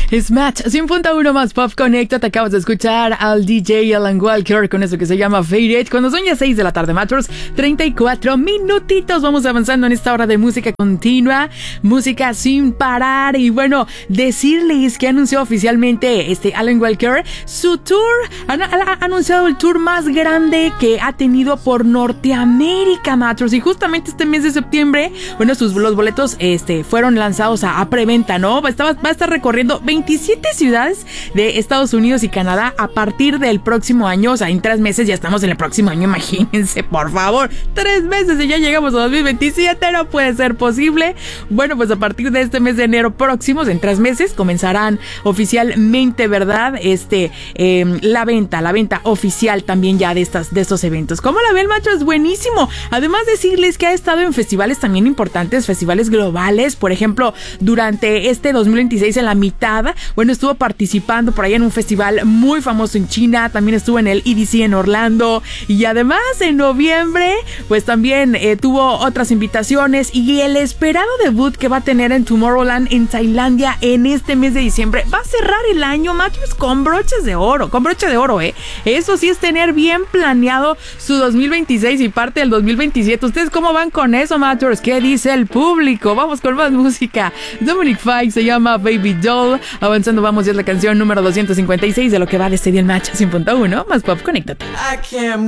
Es Match 100.1 más Pop Connecta. Te acabas de escuchar al DJ Alan Walker con eso que se llama Fade It. Cuando son ya 6 de la tarde, Matros, 34 minutitos. Vamos avanzando en esta hora de música continua, música sin parar. Y bueno, decirles que anunció oficialmente Alan Walker su tour. Ha anunciado el tour más grande que ha tenido por Norteamérica, Matros. Y justamente este mes de septiembre, bueno, los boletos fueron lanzados a preventa, ¿no? Va a estar recorriendo 27 ciudades de Estados Unidos y Canadá a partir del próximo año. O sea, en 3 meses ya estamos en el próximo año, imagínense, por favor. 3 meses y ya llegamos a 2027, no puede ser posible. Bueno, pues a partir de este mes de enero próximos, en 3 meses, comenzarán oficialmente, ¿verdad? La venta oficial también ya de estos eventos. ¿Cómo la ven, macho? Es buenísimo. Además, decirles que ha estado en festivales también importantes, festivales globales. Por ejemplo, durante 2026 en la mitad, bueno, estuvo participando por ahí en un festival muy famoso en China, también estuvo en el EDC en Orlando, y además en noviembre pues también tuvo otras invitaciones y el esperado debut que va a tener en Tomorrowland en Tailandia en este mes de diciembre. Va a cerrar el año, machos, con broche de oro, eso sí es tener bien planeado su 2026 y parte del 2027. ¿Ustedes cómo van con eso, machos? ¿Qué dice el público? Vamos con más música. Dominic Fike se llama Baby Doll. Avanzando, vamos, ya es la canción número 256 de lo que va de este día en Match 100.1 más Pop. Conéctate.